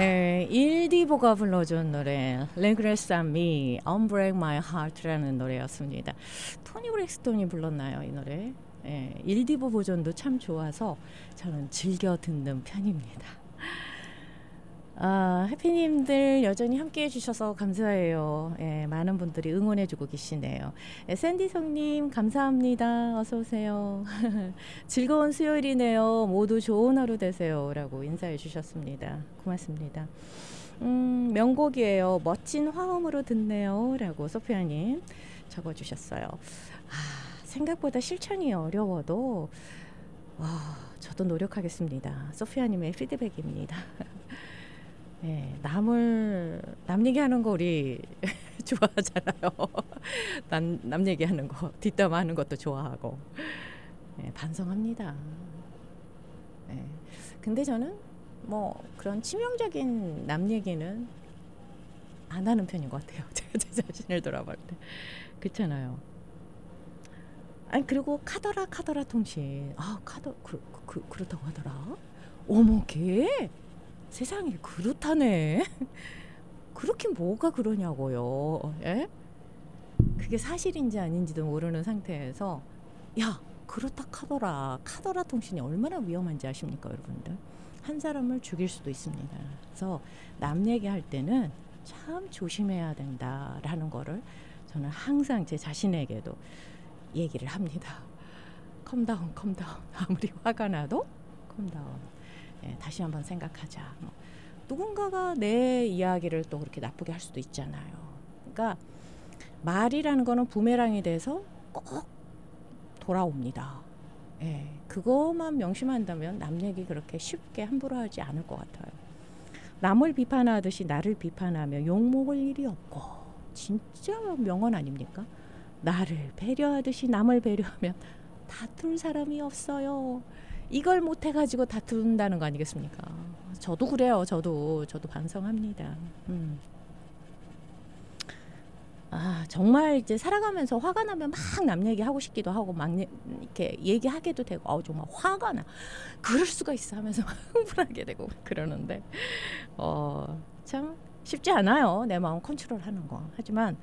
네, 일디보가 불러준 노래 Regrets on Me, Unbreak My Heart라는 노래였습니다. 토니 브렉스톤이 불렀나요, 이 노래? 네, 일디보 버전도 참 좋아서 저는 즐겨 듣는 편입니다. 해피님들 여전히 함께해 주셔서 감사해요. 예, 많은 분들이 응원해 주고 계시네요. 예, 샌디성님 감사합니다. 어서 오세요. 즐거운 수요일이네요. 모두 좋은 하루 되세요 라고 인사해 주셨습니다. 고맙습니다. 명곡이에요. 멋진 화음으로 듣네요 라고 소피아님 적어주셨어요. 생각보다 실천이 어려워도 저도 노력하겠습니다. 소피아님의 피드백입니다. 네, 남 얘기하는 거 우리 좋아하잖아요. 남 얘기하는 거, 뒷담화하는 것도 좋아하고. 네, 반성합니다. 네, 근데 저는 뭐 그런 치명적인 남 얘기는 안 하는 편인 것 같아요. 제가 제 자신을 돌아볼 때. 그렇잖아요. 아니 그리고 카더라 통신. 그렇다고 하더라. 어머 걔. 세상에 그렇다네. 그렇게 뭐가 그러냐고요. 예? 그게 사실인지 아닌지도 모르는 상태에서 야 그렇다 카더라 통신이 얼마나 위험한지 아십니까 여러분들. 한 사람을 죽일 수도 있습니다. 그래서 남 얘기할 때는 참 조심해야 된다라는 거를 저는 항상 제 자신에게도 얘기를 합니다. 컴다운 아무리 화가 나도 컴다운. 예, 다시 한번 생각하자. 누군가가 내 이야기를 또 그렇게 나쁘게 할 수도 있잖아요. 그러니까 말이라는 거는 부메랑이 돼서 꼭 돌아옵니다. 예, 그것만 명심한다면 남 얘기 그렇게 쉽게 함부로 하지 않을 것 같아요. 남을 비판하듯이 나를 비판하며 욕먹을 일이 없고 진짜 명언 아닙니까? 나를 배려하듯이 남을 배려하면 다툴 사람이 없어요. 이걸 못해가지고 다툰다는 거 아니겠습니까? 저도 그래요. 저도 반성합니다. 정말 이제 살아가면서 화가 나면 막 남 얘기하고 싶기도 하고 막 이렇게 얘기하게도 되고 정말 화가 나. 그럴 수가 있어 하면서 흥분하게 되고 그러는데 참 쉽지 않아요. 내 마음 컨트롤하는 거. 하지만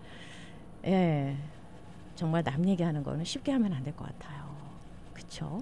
정말 남 얘기하는 거는 쉽게 하면 안 될 것 같아요. 그렇죠?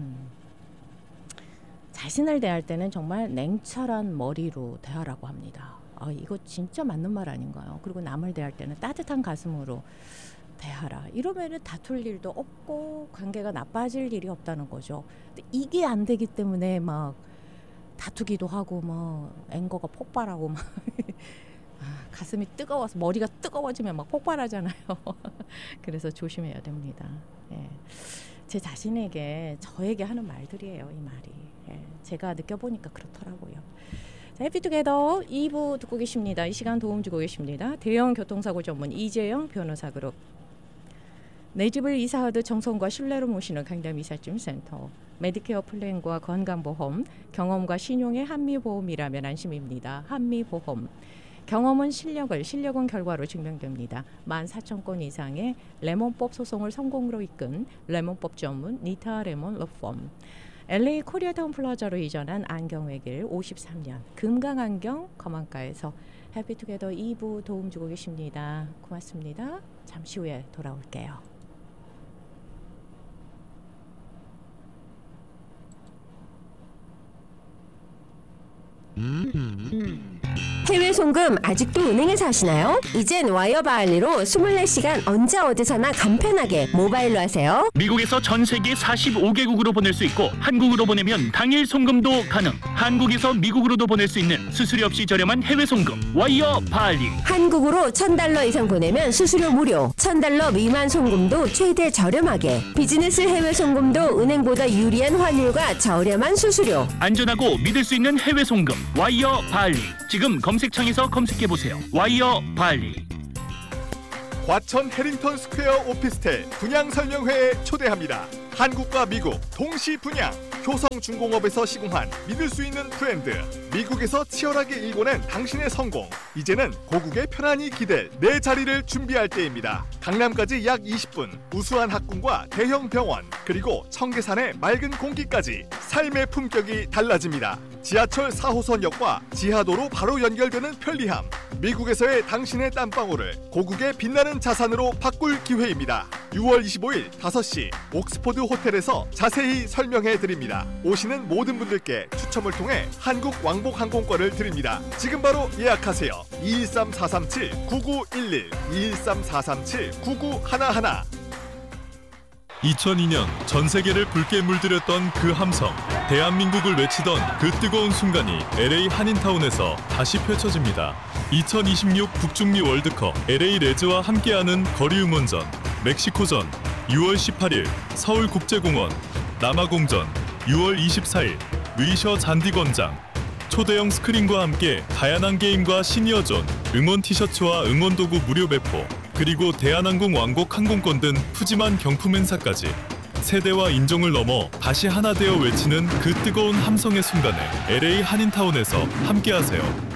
자신을 대할 때는 정말 냉철한 머리로 대하라고 합니다. 이거 진짜 맞는 말 아닌가요? 그리고 남을 대할 때는 따뜻한 가슴으로 대하라. 이러면은 다툴 일도 없고 관계가 나빠질 일이 없다는 거죠. 근데 이게 안 되기 때문에 막 다투기도 하고 막 앵거가 폭발하고 막 가슴이 뜨거워서 머리가 뜨거워지면 막 폭발하잖아요. 그래서 조심해야 됩니다. 예. 제 자신에게 저에게 하는 말들이에요. 이 말이. 예. 제가 느껴보니까 그렇더라고요. 자, 해피투게더 2부 듣고 계십니다. 이 시간 도움 주고 계십니다. 대형 교통사고 전문 이재영 변호사 그룹. 내 집을 이사하듯 정성과 신뢰로 모시는 강남 이삿짐 센터. 메디케어 플랜과 건강보험, 경험과 신용의 한미보험이라면 안심입니다. 한미보험. 경험은 실력은 결과로 증명됩니다. 14,000건 이상의 레몬법 소송을 성공으로 이끈 레몬법 전문 니타 레몬 로펌. LA 코리아타운 플라자로 이전한 안경외길 53년 금강안경 검안가에서 해피투게더 2부 도움 주고 계십니다. 고맙습니다. 잠시 후에 돌아올게요. 해외 송금 아직도 은행에서 하시나요? 이젠 와이어바알리로 24시간 언제 어디서나 간편하게 모바일로 하세요. 미국에서 전 세계 45개국으로 보낼 수 있고 한국으로 보내면 당일 송금도 가능. 한국에서 미국으로도 보낼 수 있는 수수료 없이 저렴한 해외 송금 와이어바알리. 한국으로 $1,000 이상 보내면 수수료 무료. $1,000 미만 송금도 최대 저렴하게. 비즈니스 해외 송금도 은행보다 유리한 환율과 저렴한 수수료. 안전하고 믿을 수 있는 해외 송금 와이어바알리. 지금 검색창에서 검색해보세요. 와이어바알리. 과천 해링턴 스퀘어 오피스텔 분양 설명회에 초대합니다. 한국과 미국 동시 분양. 효성중공업에서 시공한 믿을 수 있는 브랜드. 미국에서 치열하게 일궈낸 당신의 성공. 이제는 고국에 편안히 기댈 내 자리를 준비할 때입니다. 강남까지 약 20분. 우수한 학군과 대형 병원. 그리고 청계산의 맑은 공기까지. 삶의 품격이 달라집니다. 지하철 4호선역과 지하도로 바로 연결되는 편리함. 미국에서의 당신의 땀방울을 고국의 빛나는 자산으로 바꿀 기회입니다. 6월 25일 5시 옥스포드 호텔에서 자세히 설명해 드립니다. 오시는 모든 분들께 추첨을 통해 한국 왕복 항공권을 드립니다. 지금 바로 예약하세요. 213-437-9911 213-437-9911 2002년 전 세계를 붉게 물들였던 그 함성, 대한민국을 외치던 그 뜨거운 순간이 LA 한인타운에서 다시 펼쳐집니다. 2026 북중미 월드컵 LA 레즈와 함께하는 거리 응원전, 멕시코전 6월 18일 서울국제공원, 남아공전 6월 24일 위셔 잔디광장. 초대형 스크린과 함께 다양한 게임과 시니어존, 응원 티셔츠와 응원 도구 무료 배포, 그리고 대한항공 왕복 항공권 등 푸짐한 경품 행사까지 세대와 인종을 넘어 다시 하나 되어 외치는 그 뜨거운 함성의 순간에 LA 한인타운에서 함께하세요.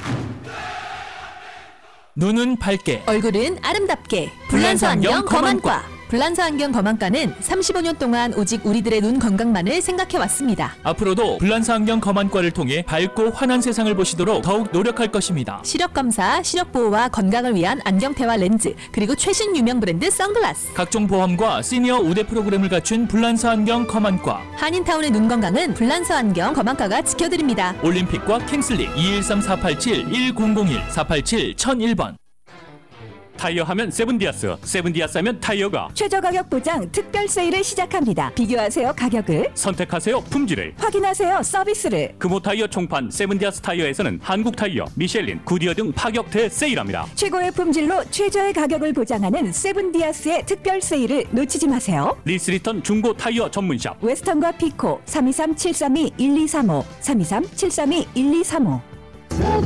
눈은 밝게, 얼굴은 아름답게. 불란서 안경 검안과. 불란서 안경 검안과는 35년 동안 오직 우리들의 눈 건강만을 생각해왔습니다. 앞으로도 불란서 안경 검안과를 통해 밝고 환한 세상을 보시도록 더욱 노력할 것입니다. 시력검사, 시력보호와 건강을 위한 안경테와 렌즈, 그리고 최신 유명 브랜드 선글라스, 각종 보험과 시니어 우대 프로그램을 갖춘 불란서 안경 검안과. 한인타운의 눈 건강은 불란서 안경 검안과가 지켜드립니다. 올림픽과 킹슬릭 213-487-1001 487-1001번. 타이어 하면 세븐디아스, 세븐디아스 하면 타이어가. 최저 가격 보장 특별 세일을 시작합니다. 비교하세요 가격을, 선택하세요 품질을, 확인하세요 서비스를. 금호 타이어 총판 세븐디아스 타이어에서는 한국 타이어, 미셸린, 구디어 등 파격 대세일합니다. 최고의 품질로 최저의 가격을 보장하는 세븐디아스의 특별 세일을 놓치지 마세요. 리스리턴 중고 타이어 전문샵 웨스턴과 피코 323-732-1235 323-732-1235.